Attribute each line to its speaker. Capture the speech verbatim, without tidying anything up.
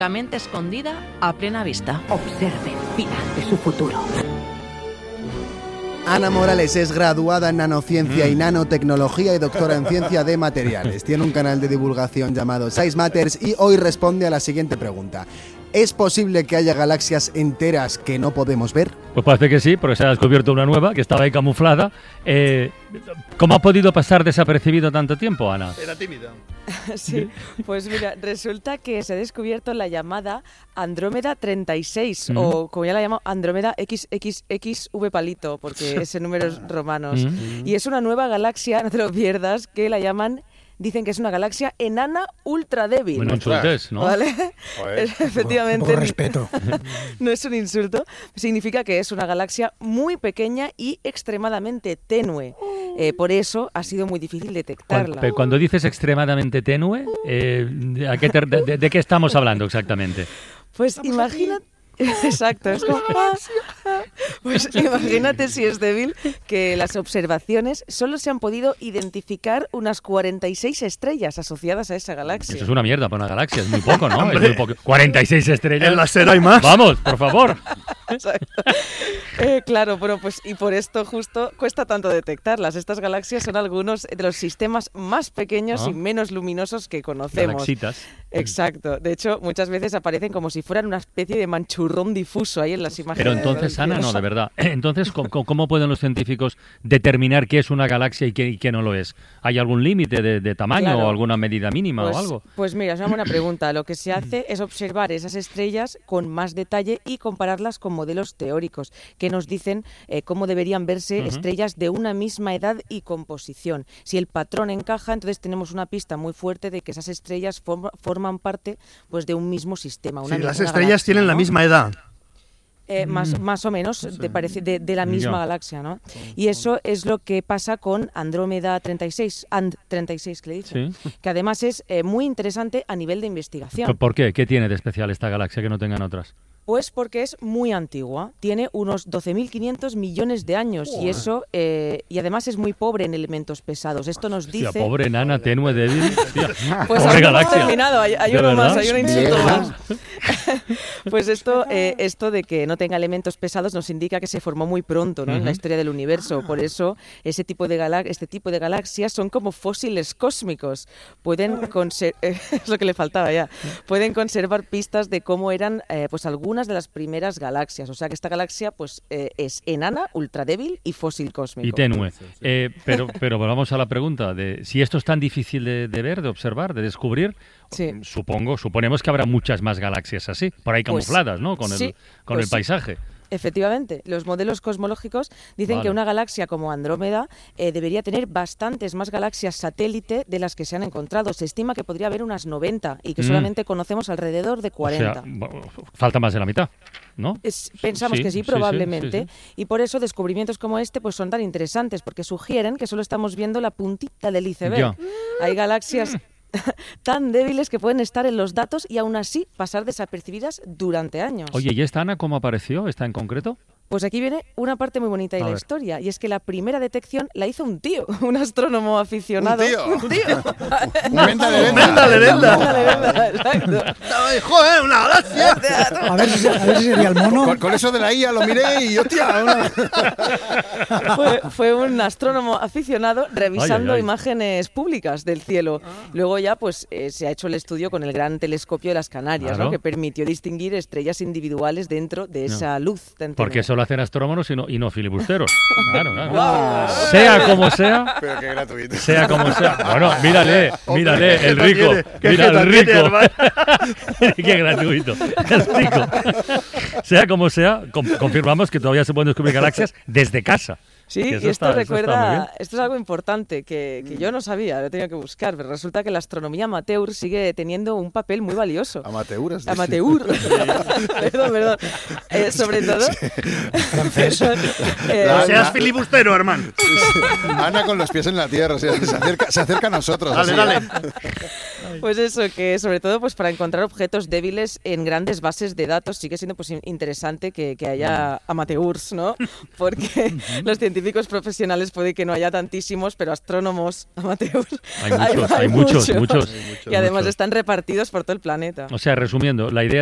Speaker 1: La mente escondida a plena vista.
Speaker 2: Observe, vida de su futuro.
Speaker 3: Ana Morales es graduada en nanociencia mm. y nanotecnología y doctora en ciencia de materiales. Tiene un canal de divulgación llamado Size Matters y hoy responde a la siguiente pregunta. ¿Es posible que haya galaxias enteras que no podemos ver?
Speaker 4: Pues parece que sí, porque se ha descubierto una nueva que estaba ahí camuflada. Eh, ¿Cómo ha podido pasar desapercibido tanto tiempo, Ana?
Speaker 5: Era tímida.
Speaker 6: Sí, pues mira, resulta que se ha descubierto la llamada Andrómeda treinta y seis, mm. o como ya la llamo, Andrómeda equis equis equis ve palito, porque es en números romanos. Mm. Y es una nueva galaxia, no te lo pierdas, que la llaman... Dicen que es una galaxia enana ultra débil.
Speaker 4: Bueno, insultes, ¿no?
Speaker 6: ¿Vale? Efectivamente.
Speaker 7: Con respeto.
Speaker 6: No es un insulto. Significa que es una galaxia muy pequeña y extremadamente tenue. Eh, por eso ha sido muy difícil detectarla.
Speaker 4: Cuando, cuando dices extremadamente tenue, eh, ¿a qué te, de, de qué estamos hablando exactamente?
Speaker 6: Pues imagínate. Exacto, es como, ah, ah. Pues imagínate si es débil que las observaciones solo se han podido identificar unas cuarenta y seis estrellas asociadas a esa galaxia.
Speaker 4: Eso es una mierda para una galaxia, es muy poco, ¿no? Es muy poco. cuarenta y seis estrellas.
Speaker 5: En la SER hay más.
Speaker 4: Vamos, por favor.
Speaker 6: Exacto. Eh, claro, bueno, pues y por esto justo cuesta tanto detectarlas. Estas galaxias son algunos de los sistemas más pequeños ¿Ah? y menos luminosos que conocemos.
Speaker 4: Galaxitas.
Speaker 6: Exacto. De hecho, muchas veces aparecen como si fueran una especie de manchurrón difuso ahí en las imágenes.
Speaker 4: Pero entonces, Ana, no, de verdad. Entonces, ¿cómo, cómo pueden los científicos determinar qué es una galaxia y qué, y qué no lo es? ¿Hay algún límite de, de tamaño claro. o alguna medida mínima
Speaker 6: pues,
Speaker 4: o algo?
Speaker 6: Pues mira, es una buena pregunta. Lo que se hace es observar esas estrellas con más detalle y compararlas con modelos teóricos que nos dicen eh, cómo deberían verse uh-huh. estrellas de una misma edad y composición. Si el patrón encaja, entonces tenemos una pista muy fuerte de que esas estrellas form- forman parte pues, de un mismo sistema. Una
Speaker 5: sí, las
Speaker 6: una
Speaker 5: estrellas
Speaker 6: galaxia,
Speaker 5: tienen
Speaker 6: ¿no?
Speaker 5: la misma edad.
Speaker 6: Eh, más, más o menos de, parece, de, de la misma
Speaker 4: ya.
Speaker 6: galaxia, ¿no? Y eso es lo que pasa con Andrómeda treinta y seis, And treinta y seis que le dicen,
Speaker 4: ¿Sí?
Speaker 6: que además es eh, muy interesante a nivel de investigación.
Speaker 4: ¿Por qué? ¿Qué tiene de especial esta galaxia que no tengan otras?
Speaker 6: Pues porque es muy antigua, tiene unos doce mil quinientos millones de años oh. y eso eh, y además es muy pobre en elementos pesados. Esto nos dice...
Speaker 4: Hostia, pobre enana, tenue, débil. Hostia,
Speaker 6: pues
Speaker 4: pobre
Speaker 6: aún
Speaker 4: galaxia.
Speaker 6: no hemos terminado, hay, hay uno
Speaker 4: verdad?
Speaker 6: más, hay un insulto más. Pues esto, eh, esto de que no tenga elementos pesados nos indica que se formó muy pronto, ¿no? uh-huh. en la historia del universo. Por eso ese tipo de gala- este tipo de galaxias son como fósiles cósmicos. Pueden conser- es lo que le faltaba ya. Pueden conservar pistas de cómo eran eh, pues algunas de las primeras galaxias. O sea que esta galaxia pues eh, es enana, ultra débil y fósil cósmico.
Speaker 4: Y tenue. Eh, pero, pero volvamos a la pregunta de si esto es tan difícil de, de ver, de observar, de descubrir. Sí. Supongo, suponemos que habrá muchas más galaxias así, por ahí camufladas, pues, ¿no? Con
Speaker 6: sí,
Speaker 4: el, con
Speaker 6: pues
Speaker 4: el paisaje.
Speaker 6: Sí. Efectivamente, los modelos cosmológicos dicen
Speaker 4: vale.
Speaker 6: que una galaxia como Andrómeda eh, debería tener bastantes más galaxias satélite de las que se han encontrado. Se estima que podría haber unas noventa y que mm. solamente conocemos alrededor de cuarenta.
Speaker 4: O sea, falta más de la mitad, ¿no?
Speaker 6: Es, pensamos sí, que sí, probablemente. Sí, sí, sí. Y por eso descubrimientos como este pues son tan interesantes, porque sugieren que solo estamos viendo la puntita del iceberg. Ya. Hay galaxias... tan débiles que pueden estar en los datos y aún así pasar desapercibidas durante años.
Speaker 4: Oye, ¿y esta Ana cómo apareció? ¿Esta en concreto?
Speaker 6: Pues aquí viene una parte muy bonita de
Speaker 4: A
Speaker 6: la
Speaker 4: ver.
Speaker 6: historia, y es que la primera detección la hizo un tío, un astrónomo aficionado.
Speaker 5: Un tío.
Speaker 6: Un tío.
Speaker 5: Un menda de venda. de venda.
Speaker 6: Menda de venda, exacto.
Speaker 5: ¡Joder, una galaxia!
Speaker 7: A ver si, a ver si sería el mono.
Speaker 5: Con, con eso de la I A lo miré y hostia, una...
Speaker 6: fue, fue un astrónomo aficionado revisando
Speaker 4: ay, ay.
Speaker 6: imágenes públicas del cielo. Luego ya pues eh, se ha hecho el estudio con el gran telescopio de las Canarias,
Speaker 4: Claro.
Speaker 6: ¿no? Que permitió distinguir estrellas individuales dentro de esa
Speaker 4: No.
Speaker 6: luz tan
Speaker 4: Porque
Speaker 6: tenue.
Speaker 4: eso lo hacen astrónomos y no, y no filibusteros. Claro, claro.
Speaker 6: Wow.
Speaker 4: Sea como sea,
Speaker 5: Pero qué gratuito.
Speaker 4: sea como sea. Bueno, mírale, mírale,
Speaker 5: Hombre,
Speaker 4: el
Speaker 5: ¿qué
Speaker 4: rico.
Speaker 5: tal tiene? ¿Qué
Speaker 4: Mira, el
Speaker 5: tal tiene,
Speaker 4: rico.
Speaker 5: hermano?
Speaker 4: Qué gratuito. El rico. Sea como sea, com- confirmamos que todavía se pueden descubrir galaxias desde casa.
Speaker 6: Sí,
Speaker 4: Que
Speaker 6: y
Speaker 4: eso
Speaker 6: esto
Speaker 4: está- eso está muy
Speaker 6: recuerda,
Speaker 4: bien.
Speaker 6: esto es algo importante que, que yo no sabía, lo he tenido que buscar, pero resulta que la astronomía amateur sigue teniendo un papel muy valioso.
Speaker 5: Amateur. has dicho.
Speaker 6: Amateur. perdón, perdón. Eh, sobre todo...
Speaker 7: Francés.
Speaker 6: eh,
Speaker 5: La-
Speaker 8: Seas filibustero, hermano.
Speaker 5: Ana con los pies en la tierra, o sea, se, acerca, se acerca a nosotros.
Speaker 8: Dale,
Speaker 5: así,
Speaker 8: dale.
Speaker 5: ¿eh?
Speaker 6: Pues eso, que sobre todo pues para encontrar objetos débiles en grandes bases de datos sigue siendo pues interesante que, que haya amateurs, ¿no? Porque los científicos profesionales puede que no haya tantísimos, pero astrónomos amateurs
Speaker 4: hay muchos, hay, hay muchos, muchos, muchos.
Speaker 6: Y además
Speaker 4: muchos.
Speaker 6: están repartidos por todo el planeta.
Speaker 4: O sea, resumiendo, la idea